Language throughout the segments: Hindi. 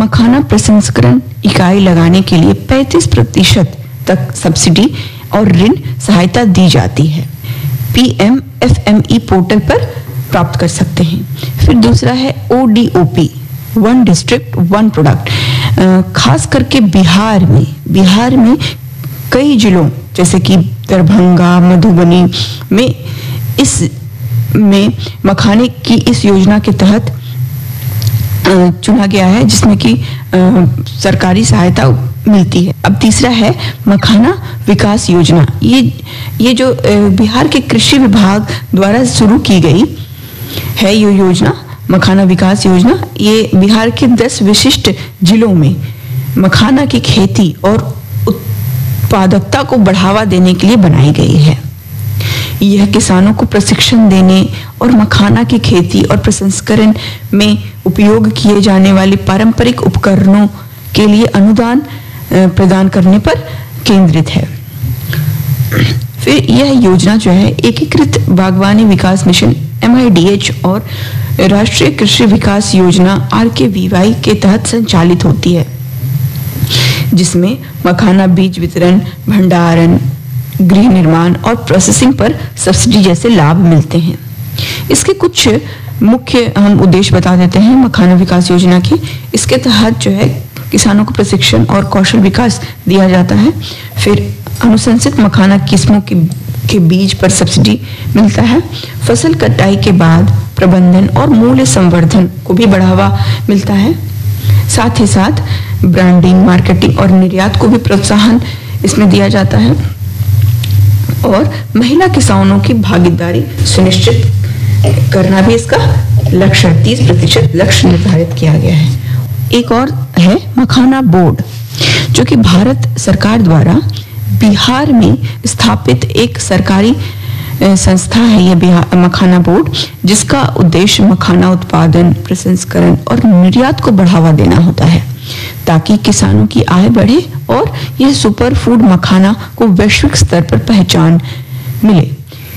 मखाना प्रसंस्करण इकाई लगाने के लिए 35% तक सब्सिडी और ऋण सहायता दी जाती है। PMFME पोर्टल पर प्राप्त कर सकते हैं। फिर दूसरा है ODOP, one district one product. खास करके बिहार में कई जिलों जैसे कि दरभंगा, मधुबनी में मखाने की इस योजना के तहत चुना गया है, जिसमें कि सरकारी सहायता मिलती है। अब तीसरा है मखाना विकास योजना। ये जो बिहार के कृषि विभाग द्वारा शुरू की गई है ये योजना, मखाना विकास योजना, ये बिहार के 10 विशिष्ट जिलों में मखाना की खेती और उत्पादकता को बढ़ावा देने के लिए बनाई गई है। यह किसानों को प्रशिक्षण देने और मखाना की खेती और प्रसंस्करण में उपयोग किए जाने वाले पारंपरिक उपकरणों के लिए अनुदान प्रदान करने पर केंद्रित है। फिर यह योजना जो है एकीकृत बागवानी विकास मिशन MIDH और राष्ट्रीय कृषि विकास योजना RKVY के तहत संचालित होती है, जिसमें मखाना बीज वितरण, भंडारण, गृह निर्माण और प्रोसेसिंग पर सब्सिडी जैसे लाभ मिलते हैं। इसके कुछ मुख्य हम उद्देश्य बता देते हैं मखाना विकास योजना के। इसके तहत जो है किसानों को प्रशिक्षण और कौशल विकास दिया जाता है। फिर अनुशंसित मखाना किस्मों के बीज पर सब्सिडी मिलता है। फसल कटाई के बाद प्रबंधन और मूल्य संवर्धन को भी बढ़ावा मिलता है। साथ ही साथ ब्रांडिंग, मार्केटिंग और निर्यात को भी प्रोत्साहन इसमें दिया जाता है। और महिला किसानों की भागीदारी सुनिश्चित करना भी इसका लक्ष्य 30% लक्ष्य निर्धारित किया गया है। एक और है मखाना बोर्ड, जो कि भारत सरकार द्वारा बिहार में स्थापित एक सरकारी संस्था है। ये बिहार मखाना बोर्ड, जिसका उद्देश्य मखाना उत्पादन, प्रसंस्करण और निर्यात को बढ़ावा देना होता है, ताकि किसानों की आय बढ़े और यह सुपर फूड मखाना को वैश्विक स्तर पर पहचान मिले।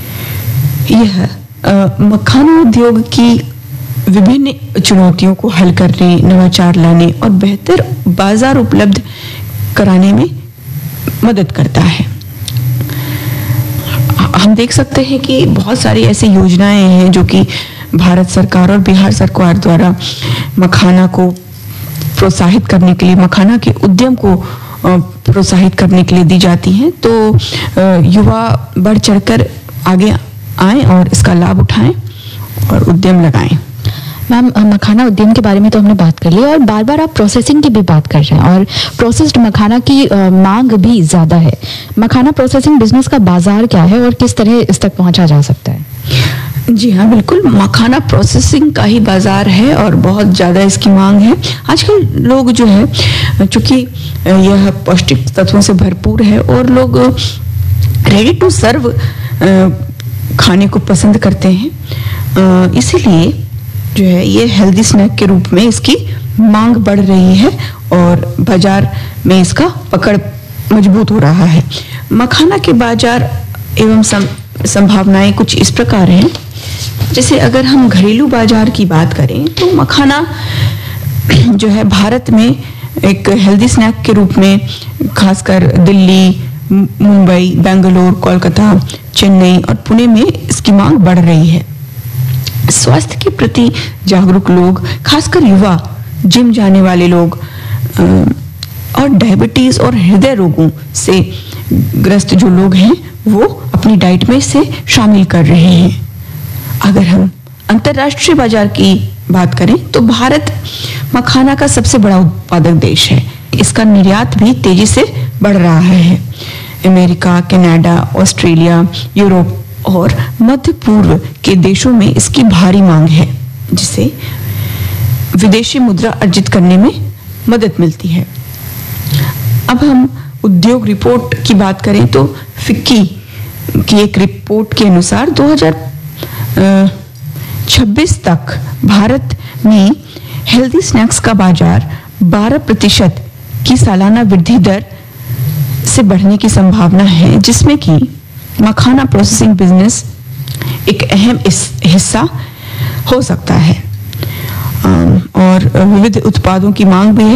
यह मखाना उद्योग की विभिन्न चुनौतियों को हल करने, नवाचार लाने और बेहतर बाजार उपलब्ध कराने में मदद करता है। हम देख सकते हैं कि बहुत सारी ऐसी योजनाएं हैं जो कि भारत सरकार और बिहार सरकार द्वारा मखाना को प्रोत्साहित करने के लिए, मखाना के उद्यम को प्रोत्साहित करने के लिए दी जाती हैं। तो युवा बढ़ चढ़कर आगे आएं और इसका लाभ उठाएं और उद्यम लगाएं। मैम, मखाना उद्यम के बारे में तो हमने बात कर ली और बार बार आप प्रोसेसिंग की भी बात कर रहे हैं और प्रोसेस्ड मखाना की मांग भी ज़्यादा है। मखाना प्रोसेसिंग बिजनेस का बाजार क्या है और किस तरह इस तक पहुंचा जा सकता है? जी हाँ, बिल्कुल, मखाना प्रोसेसिंग का ही बाजार है और बहुत ज़्यादा इसकी मांग है। आजकल लोग जो है, चूँकि यह पौष्टिक तत्वों से भरपूर है और लोग रेडी टू सर्व खाने को पसंद करते हैं, इसीलिए जो है ये हेल्दी स्नैक के रूप में इसकी मांग बढ़ रही है और बाजार में इसका पकड़ मजबूत हो रहा है। मखाना के बाजार एवं संभावनाएं कुछ इस प्रकार हैं। जैसे अगर हम घरेलू बाजार की बात करें तो मखाना जो है भारत में एक हेल्दी स्नैक के रूप में खासकर दिल्ली, मुंबई, बेंगलोर, कोलकाता, चेन्नई और पुणे में इसकी मांग बढ़ रही है। स्वास्थ्य के प्रति जागरूक लोग, खासकर युवा, जिम जाने वाले लोग और डायबिटीज और हृदय रोगों से ग्रस्त जो लोग हैं वो अपनी डाइट में इसे शामिल कर रहे हैं। अगर हम अंतर्राष्ट्रीय बाजार की बात करें तो भारत मखाना का सबसे बड़ा उत्पादक देश है। इसका निर्यात भी तेजी से बढ़ रहा है। अमेरिका, कनाडा, ऑस्ट्रेलिया, यूरोप और मध्य पूर्व के देशों में इसकी भारी मांग है, जिससे विदेशी मुद्रा अर्जित करने में मदद मिलती है। अब हम उद्योग रिपोर्ट की बात करें तो फिक्की की एक रिपोर्ट के अनुसार 2026 तक भारत में हेल्दी स्नैक्स का बाजार 12% की सालाना वृद्धि दर से बढ़ने की संभावना है, जिसमें कि मखाना प्रोसेसिंग बिजनेस एक अहम हिस्सा हो सकता है और विविध उत्पादों की मांग भी है।